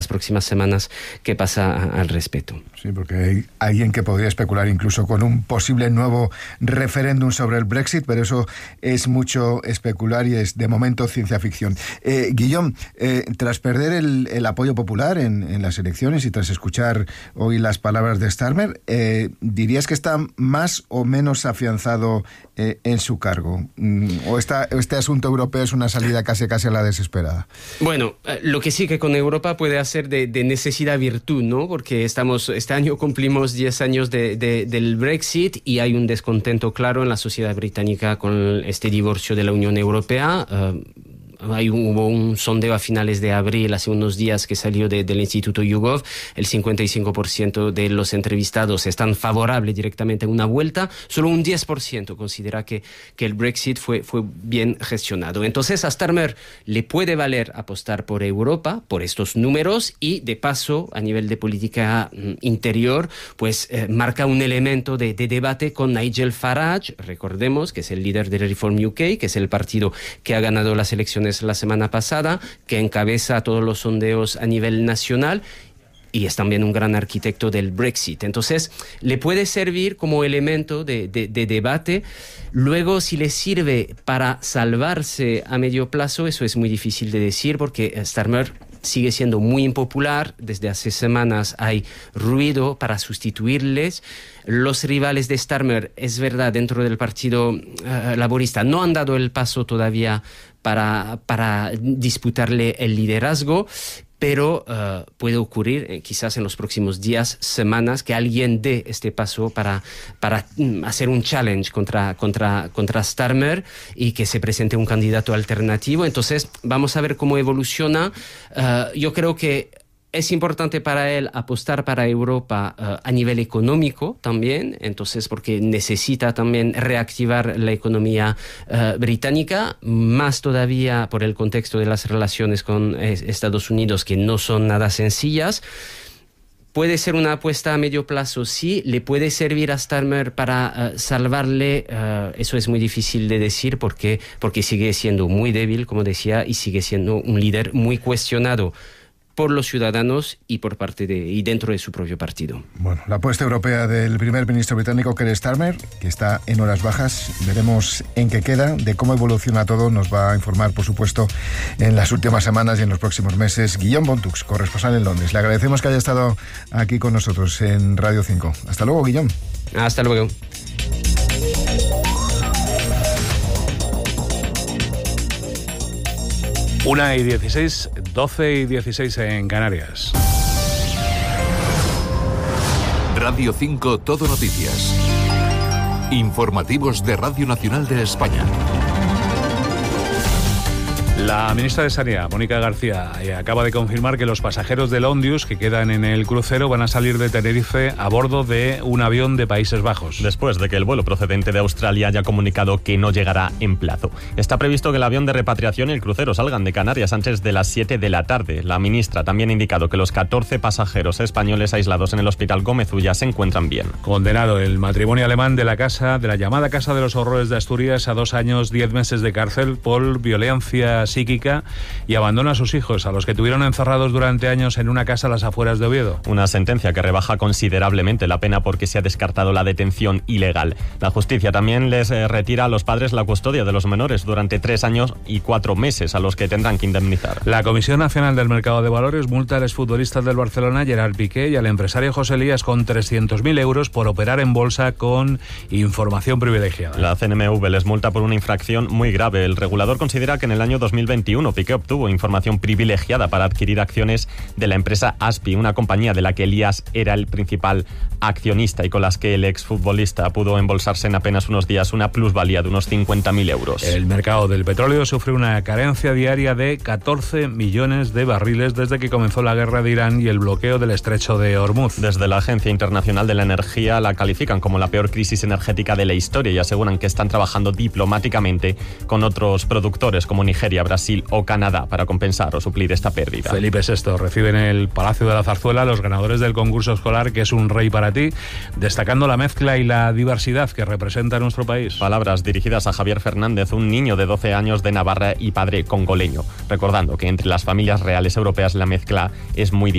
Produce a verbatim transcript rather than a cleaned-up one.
próximas semanas qué pasa a, al respecto. Sí, porque hay alguien que podría especular incluso con un posible nuevo referéndum sobre el Brexit, pero eso es mucho especular y es de momento ciencia ficción. Eh, Guillaume, eh, tras perder el, el apoyo popular en, en las elecciones y tras escuchar hoy las palabras de Starmer, eh, ¿dirías que está más o menos afianzado eh, en su cargo? ¿O esta, este asunto europeo es una salida casi casi a la desesperada? Bueno, lo que sí que con Europa puede hacer de, de necesidad virtud, ¿no? Porque estamos, este año cumplimos diez años de, de, del Brexit y hay un descontento claro en la sociedad británica con este divorcio de la Unión Europea. Uh, Hay un, hubo un sondeo a finales de abril, hace unos días, que salió de, del Instituto YouGov. El cincuenta y cinco por ciento de los entrevistados están favorables directamente a una vuelta. Solo un diez por ciento considera que, que el Brexit fue, fue bien gestionado. Entonces, a Starmer le puede valer apostar por Europa, por estos números, y de paso, a nivel de política mm, interior, pues eh, marca un elemento de, de debate con Nigel Farage, recordemos, que es el líder de Reform U K, que es el partido que ha ganado las elecciones la semana pasada, que encabeza todos los sondeos a nivel nacional y es también un gran arquitecto del Brexit. Entonces, le puede servir como elemento de, de, de debate. Luego, si le sirve para salvarse a medio plazo, eso es muy difícil de decir, porque Starmer sigue siendo muy impopular. Desde hace semanas hay ruido para sustituirles. Los rivales de Starmer, es verdad, dentro del Partido uh, Laborista, no han dado el paso todavía para, para disputarle el liderazgo, pero uh, puede ocurrir eh, quizás en los próximos días, semanas, que alguien dé este paso para, para mm, hacer un challenge contra, contra, contra Starmer y que se presente un candidato alternativo. Entonces, vamos a ver cómo evoluciona. Uh, yo creo que es importante para él apostar para Europa uh, a nivel económico también, entonces porque necesita también reactivar la economía uh, británica, más todavía por el contexto de las relaciones con eh, Estados Unidos, que no son nada sencillas. Puede ser una apuesta a medio plazo, sí. Le puede servir a Starmer para uh, salvarle. Uh, eso es muy difícil de decir porque, porque sigue siendo muy débil, como decía, y sigue siendo un líder muy cuestionado por los ciudadanos y por parte de y dentro de su propio partido. Bueno, la apuesta europea del primer ministro británico Keir Starmer, que está en horas bajas, veremos en qué queda, de cómo evoluciona todo, nos va a informar, por supuesto, en las últimas semanas y en los próximos meses, Guillaume Bontux, corresponsal en Londres. Le agradecemos que haya estado aquí con nosotros en Radio cinco. Hasta luego, Guillaume. Hasta luego. Una y dieciséis, doce y dieciséis en Canarias. Radio cinco Todo Noticias. Informativos de Radio Nacional de España. La ministra de Sanidad, Mónica García, acaba de confirmar que los pasajeros del Ondius que quedan en el crucero van a salir de Tenerife a bordo de un avión de Países Bajos. Después de que el vuelo procedente de Australia haya comunicado que no llegará en plazo. Está previsto que el avión de repatriación y el crucero salgan de Canarias antes de las siete de la tarde. La ministra también ha indicado que los catorce pasajeros españoles aislados en el Hospital Gómez Ulla se encuentran bien. Condenado el matrimonio alemán de la casa, de la llamada Casa de los Horrores de Asturias, a dos años, diez meses de cárcel por violencia psíquica y abandona a sus hijos, a los que tuvieron encerrados durante años en una casa a las afueras de Oviedo. Una sentencia que rebaja considerablemente la pena porque se ha descartado la detención ilegal. La justicia también les eh, retira a los padres la custodia de los menores durante tres años y cuatro meses, a los que tendrán que indemnizar. La Comisión Nacional del Mercado de Valores multa al exfutbolista del Barcelona, Gerard Piqué, y al empresario José Elías con trescientos mil euros por operar en bolsa con información privilegiada. La C N M V les multa por una infracción muy grave. El regulador considera que en el año dos mil veintiuno Piqué obtuvo información privilegiada para adquirir acciones de la empresa Aspi, una compañía de la que Elías era el principal accionista y con las que el exfutbolista pudo embolsarse en apenas unos días una plusvalía de unos cincuenta mil euros. El mercado del petróleo sufre una carencia diaria de catorce millones de barriles desde que comenzó la guerra de Irán y el bloqueo del estrecho de Hormuz. Desde la Agencia Internacional de la Energía la califican como la peor crisis energética de la historia y aseguran que están trabajando diplomáticamente con otros productores como Nigeria, Brasil o Canadá para compensar o suplir esta pérdida. Felipe sexto recibe en el Palacio de la Zarzuela a los ganadores del concurso escolar Que es un rey para ti, destacando la mezcla y la diversidad que representa nuestro país. Palabras dirigidas a Javier Fernández, un niño de doce años de Navarra y padre congoleño, recordando que entre las familias reales europeas la mezcla es muy